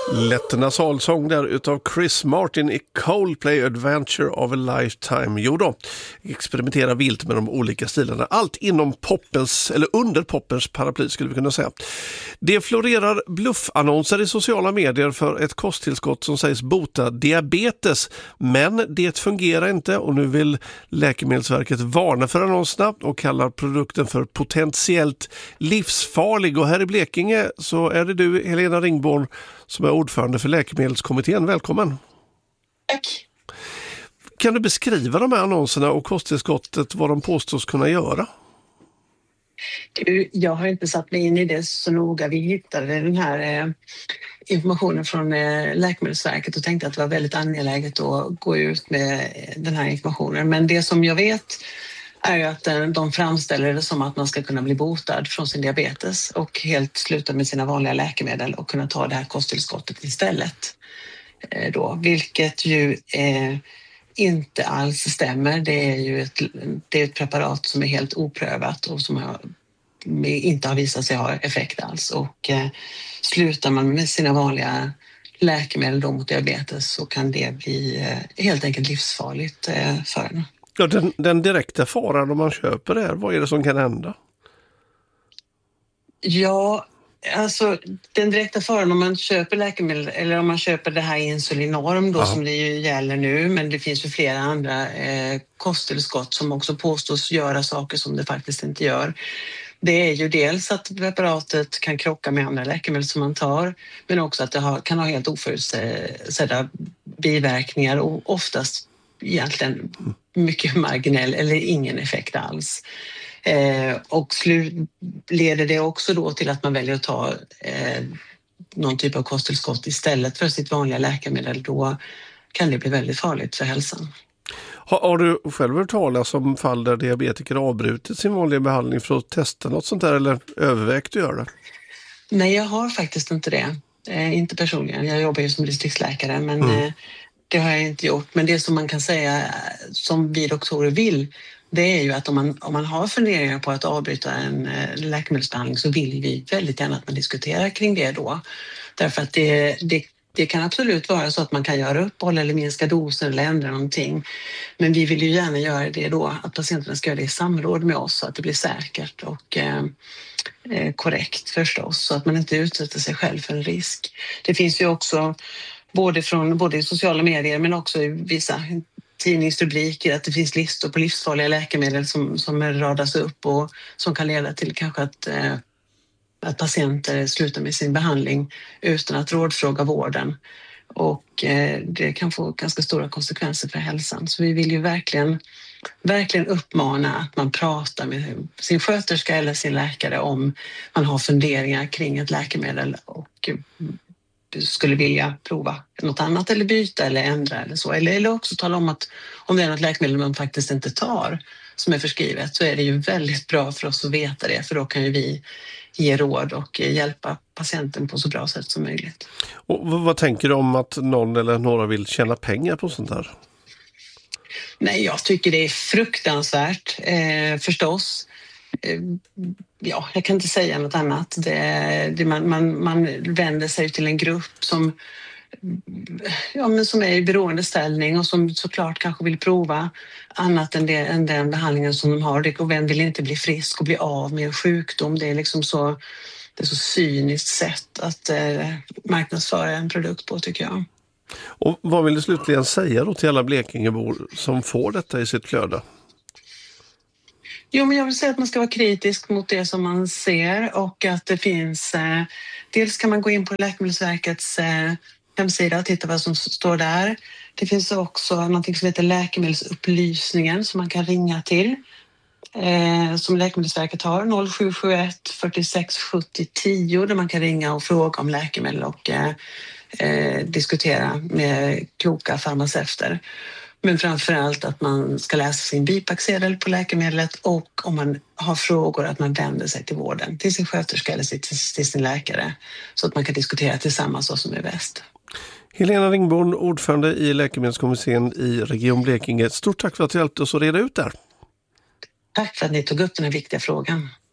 Lätt sång där utav Chris Martin i Coldplay Adventure of a Lifetime. Jo då, experimentera vilt med de olika stilarna. Allt inom poppens, eller under poppens paraply skulle vi kunna säga. Det florerar bluffannonser i sociala medier för ett kosttillskott som sägs bota diabetes. Men det fungerar inte och nu vill Läkemedelsverket varna för annonserna och kallar produkten för potentiellt livsfarlig. Och här i Blekinge så är det du, Helena Ringborn, som är ordförande för Läkemedelskommittén. Välkommen. Tack. Kan du beskriva de här annonserna och kosttillskottet, vad de påstås kunna göra? Jag har inte satt mig in i det så noga. Vi hittade den här informationen från Läkemedelsverket och tänkte att det var väldigt angeläget att gå ut med den här informationen. Men det som jag vet är ju att de framställer det som att man ska kunna bli botad från sin diabetes och helt sluta med sina vanliga läkemedel och kunna ta det här kosttillskottet istället. Vilket ju inte alls stämmer. Det är ju ett preparat som är helt oprövat och som inte har visat sig ha effekt alls. Och slutar man med sina vanliga läkemedel mot diabetes så kan det bli helt enkelt livsfarligt för en. Ja, den direkta faran om man köper det här, vad är det som kan hända? Ja, alltså den direkta faran om man köper läkemedel eller om man köper det här Insulinorm då, som det ju gäller nu, men det finns ju flera andra kosttillskott som också påstås göra saker som det faktiskt inte gör. Det är ju dels att preparatet kan krocka med andra läkemedel som man tar, men också att det kan ha helt oförutsedda biverkningar och oftast egentligen mycket marginell eller ingen effekt alls. Och leder det också då till att man väljer att ta någon typ av kosttillskott istället för sitt vanliga läkemedel, då kan det bli väldigt farligt för hälsan. Har du själv hört talas om fall där diabetiker avbrutit sin vanliga behandling för att testa något sånt där eller övervägt att göra det? Nej, jag har faktiskt inte det. Inte personligen. Jag jobbar ju som distriktsläkare, men det har jag inte gjort. Men det som man kan säga som vi doktorer vill, det är ju att om man har funderingar på att avbryta en läkemedelsbehandling så vill vi väldigt gärna att man diskuterar kring det då. Därför att det kan absolut vara så att man kan göra uppehåll eller minska dosen eller ändra någonting. Men vi vill ju gärna göra det då, att patienterna ska göra det i samråd med oss så att det blir säkert och korrekt förstås, så att man inte utsätter sig själv för en risk. Det finns ju också både i sociala medier men också i vissa tidningsrubriker att det finns listor på livsfarliga läkemedel som radas upp och som kan leda till kanske att patienter slutar med sin behandling utan att rådfråga vården. Och det kan få ganska stora konsekvenser för hälsan. Så vi vill ju verkligen uppmana att man pratar med sin sköterska eller sin läkare om man har funderingar kring ett läkemedel och skulle vilja prova något annat eller byta eller ändra eller så. Eller också tala om att om det är något läkemedel man faktiskt inte tar som är förskrivet, så är det ju väldigt bra för oss att veta det, för då kan ju vi ge råd och hjälpa patienten på så bra sätt som möjligt. Och vad tänker du om att någon eller några vill tjäna pengar på sånt här? Nej, jag tycker det är fruktansvärt förstås. Ja, jag kan inte säga något annat. Man vänder sig till en grupp som är i beroendeställning och som såklart kanske vill prova annat än den behandlingen som de har. Och vem vill inte bli frisk och bli av med en sjukdom? Det är liksom så cyniskt sätt att marknadsföra en produkt på, tycker jag. Och vad vill du slutligen säga då till alla blekingebor som får detta i sitt flöde? Jo, men jag vill säga att man ska vara kritisk mot det som man ser och att det finns... dels kan man gå in på Läkemedelsverkets hemsida och titta vad som står där. Det finns också något som heter läkemedelsupplysningen som man kan ringa till. Som Läkemedelsverket har, 0771 46 70 10, där man kan ringa och fråga om läkemedel och diskutera med kloka farmaceuter. Men framförallt att man ska läsa sin bipacksedel på läkemedlet och om man har frågor att man vänder sig till vården, till sin sköterska eller till sin läkare, så att man kan diskutera tillsammans vad som är bäst. Helena Ringborn, ordförande i Läkemedelskommittén i Region Blekinge. Stort tack för att du hjälpte oss att reda ut där. Tack för att ni tog upp den här viktiga frågan.